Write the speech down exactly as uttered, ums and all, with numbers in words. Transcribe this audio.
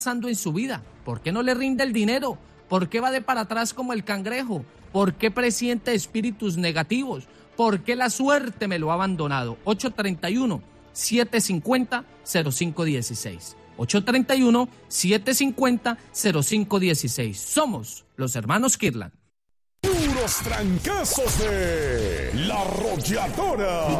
pasando en su vida? ¿Por qué no le rinde el dinero? ¿Por qué va de para atrás como el cangrejo? ¿Por qué presiente espíritus negativos? ¿Por qué la suerte me lo ha abandonado? ocho tres uno, siete cinco cero, cero cinco uno seis. ocho tres uno, siete cinco cero, cero cinco uno seis. Somos los hermanos Kirtland. Puros trancazos de La Arrolladora.